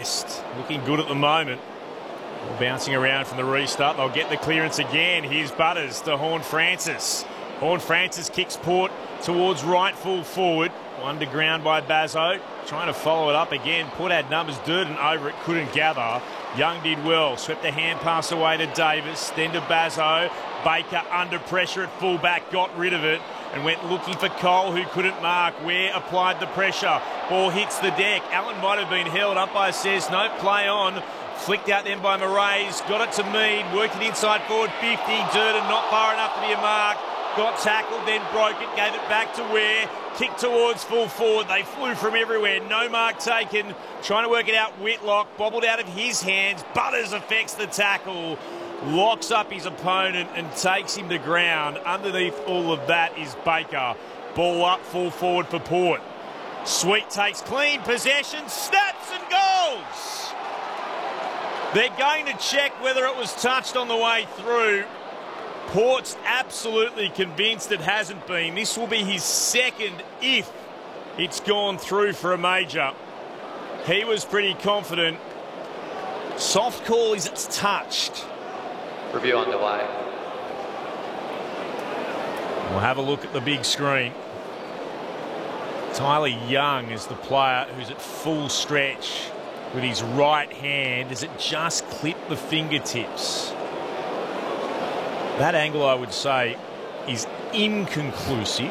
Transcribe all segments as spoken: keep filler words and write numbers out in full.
West. Looking good at the moment. Bouncing around from the restart. They'll get the clearance again. Here's Butters to Horne-Francis. Horne-Francis kicks Port towards right full forward. One to ground by Bazzo. Trying to follow it up again. Port had numbers. Durden over it. Couldn't gather. Young did well. Swept a hand pass away to Davis. Then to Bazzo. Baker under pressure at fullback. Got rid of it. And went looking for Cole, who couldn't mark. Ware applied the pressure. Ball hits the deck. Allen might have been held. Umpire says no, play on. Flicked out then by Moraes. Got it to Mead. Worked it inside forward fifty. Durden not far enough to be a mark. Got tackled, then broke it. Gave it back to Ware. Kicked towards full forward. They flew from everywhere. No mark taken. Trying to work it out. Whitlock bobbled out of his hands. Butters affects the tackle. Locks up his opponent and takes him to ground. Underneath all of that is Baker. Ball up, full forward for Port. Sweet takes clean possession, snaps and goals. They're going to check whether it was touched on the way through. Port's absolutely convinced it hasn't been. This will be his second if it's gone through for a major. He was pretty confident. Soft call is it's touched. Review underway. We'll have a look at the big screen. Tyler Young is the player who's at full stretch with his right hand. Does it just clip the fingertips? That angle, I would say, is inconclusive.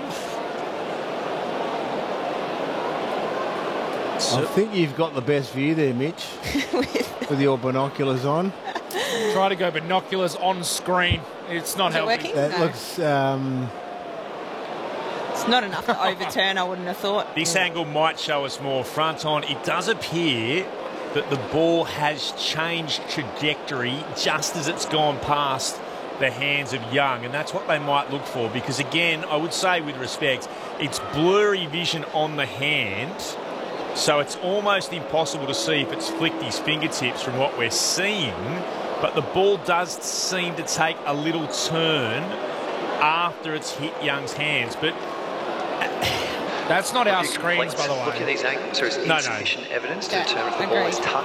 I think you've got the best view there, Mitch, with your binoculars on. Try to go binoculars on screen. It's not Is it helping. working? That No. looks... Um, It's not enough to overturn, I wouldn't have thought. This angle might show us more front on. It does appear that the ball has changed trajectory just as it's gone past the hands of Young, and that's what they might look for, because again, I would say with respect, it's blurry vision on the hand, so it's almost impossible to see if it's flicked his fingertips from what we're seeing, but the ball does seem to take a little turn after it's hit Young's hands. But That's not our Review screens, complete. by the way. Looking at these angles, there is No, no. insufficient evidence to Yeah, determine if the ball agreed. is touched.